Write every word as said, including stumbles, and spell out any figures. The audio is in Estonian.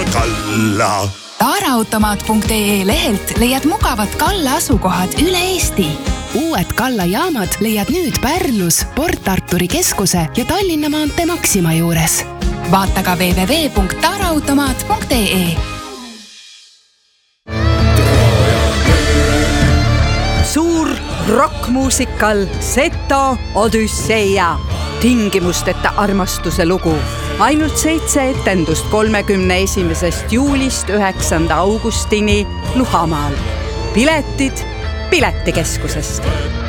Kalla. Taaraautomaat punkt ee lehelt leiad mugavad Kalla asukohad üle Eesti. Uued Kalla jaamad leiad nüüd Pärnus, Port Arturi keskuse ja Tallinna maantee Maxima juures. Vaata ka double-u double-u double-u punkt taaraautomaat punkt ee. Suur rockmuusikal Seto Odüsseia. Tingimusteta armastuse lugu. Ainult seitse etendust kolmekümne esimesest juulist üheksanda augustini Luhamaal. Piletid Piletikeskusest.